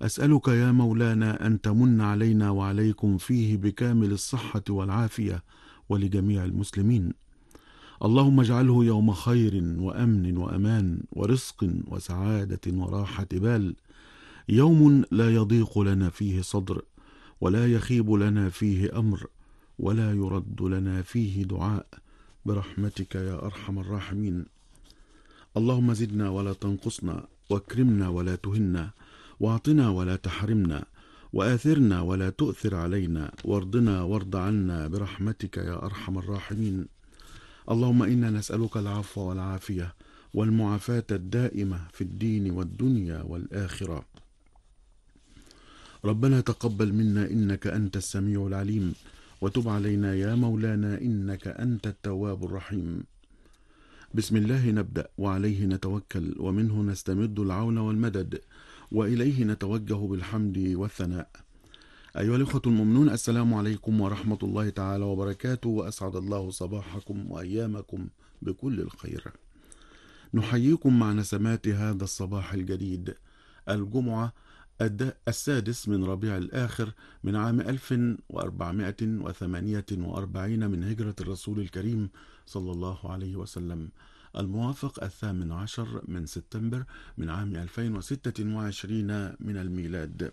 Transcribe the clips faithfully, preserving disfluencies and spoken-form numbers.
أسألك يا مولانا أن تمن علينا وعليكم فيه بكامل الصحة والعافية ولجميع المسلمين. اللهم اجعله يوم خير وأمن وأمان ورزق وسعادة وراحة بال، يوم لا يضيق لنا فيه صدر، ولا يخيب لنا فيه أمر، ولا يرد لنا فيه دعاء، برحمتك يا أرحم الراحمين. اللهم زدنا ولا تنقصنا، واكرمنا ولا تهنا، واعطنا ولا تحرمنا، وآثرنا ولا تؤثر علينا، وارضنا وارض عنا برحمتك يا أرحم الراحمين. اللهم إنا نسألك العفو والعافية والمعافاة الدائمة في الدين والدنيا والآخرة. ربنا تقبل منا إنك أنت السميع العليم، وتب علينا يا مولانا إنك أنت التواب الرحيم. بسم الله نبدأ وعليه نتوكل، ومنه نستمد العون والمدد، وإليه نتوجه بالحمد والثناء. أيها الإخوة المؤمنون، السلام عليكم ورحمة الله تعالى وبركاته، وأسعد الله صباحكم وأيامكم بكل الخير. نحييكم مع نسمات هذا الصباح الجديد، الجمعة السادس من ربيع الآخر من عام ألف وأربعمائة وثمانية وأربعين من هجرة الرسول الكريم صلى الله عليه وسلم، الموافق الثامن عشر من سبتمبر من عام ألفين وستة وعشرين من الميلاد.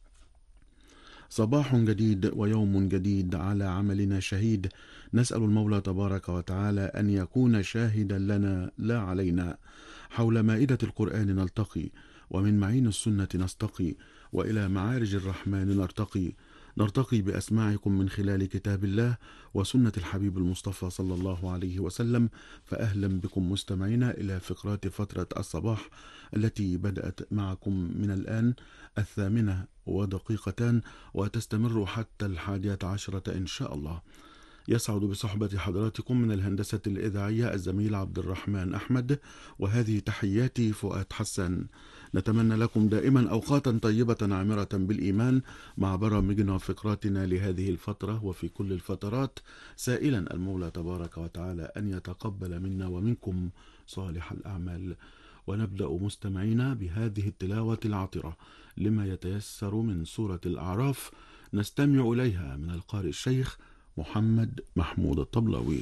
صباح جديد ويوم جديد على عملنا شهيد، نسأل المولى تبارك وتعالى أن يكون شاهدا لنا لا علينا. حول مائدة القرآن نلتقي، ومن معين السنة نستقي، وإلى معارج الرحمن نرتقي. نرتقي بأسماعكم من خلال كتاب الله وسنة الحبيب المصطفى صلى الله عليه وسلم. فأهلا بكم مستمعينا إلى فقرات فترة الصباح التي بدأت معكم من الآن الثامنة ودقيقتان، وتستمر حتى الحادية عشرة إن شاء الله. يسعد بصحبة حضراتكم من الهندسة الإذاعية الزميل عبد الرحمن أحمد، وهذه تحياتي فؤاد حسن. نتمنى لكم دائما أوقاتا طيبة عامرة بالإيمان مع برامجنا وفقراتنا لهذه الفترة وفي كل الفترات، سائلا المولى تبارك وتعالى أن يتقبل منا ومنكم صالح الأعمال. ونبدأ مستمعينا بهذه التلاوة العطرة لما يتيسر من سورة الأعراف، نستمع إليها من القارئ الشيخ محمد محمود الطبلاوي.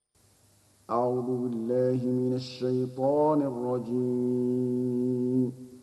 أعوذ بالله من الشيطان الرجيم.